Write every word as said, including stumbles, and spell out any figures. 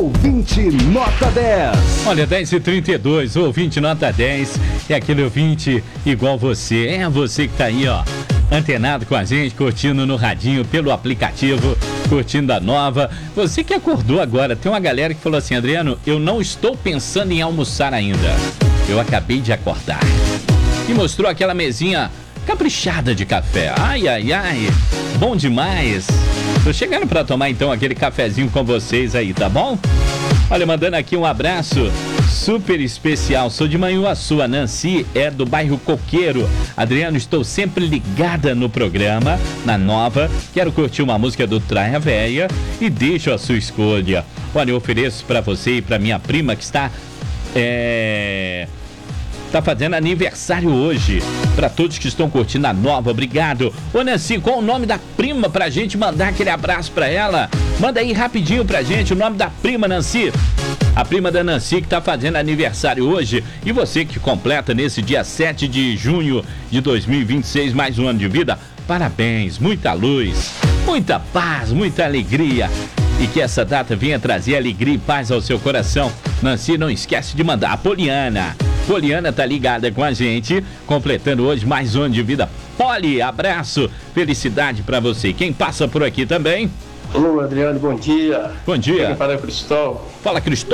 Ouvinte nota dez. Olha, dez e trinta e dois, ouvinte nota dez, é aquele ouvinte igual você, é você que tá aí, ó, antenado com a gente, curtindo no radinho, pelo aplicativo, curtindo a nova. Você que acordou agora, tem uma galera que falou assim: Adriano, eu não estou pensando em almoçar ainda, eu acabei de acordar. E mostrou aquela mesinha caprichada de café, ai, ai, ai, bom demais. Tô chegando pra tomar então aquele cafezinho com vocês aí, tá bom? Olha, mandando aqui um abraço super especial. Sou de Manhuaçu, a Nancy é do bairro Coqueiro. Adriano, estou sempre ligada no programa, na nova. Quero curtir uma música do Traia Véia e deixo a sua escolha. Olha, eu ofereço pra você e pra minha prima que está... É... Tá fazendo aniversário hoje. Pra todos que estão curtindo a nova, obrigado. Ô Nancy, qual o nome da prima pra gente mandar aquele abraço pra ela? Manda aí rapidinho pra gente o nome da prima, Nancy. A prima da Nancy que tá fazendo aniversário hoje. E você que completa nesse dia sete de junho de dois mil e vinte e seis mais um ano de vida. Parabéns, muita luz, muita paz, muita alegria. E que essa data venha trazer alegria e paz ao seu coração. Nancy, não esquece de mandar a Poliana. Poliana tá ligada com a gente, completando hoje mais um ano de vida. Poli, abraço, felicidade pra você. Quem passa por aqui também? Ô, Adriano, bom dia. Bom dia. Quem fala é o Cristóvão. Fala, Cristóvão.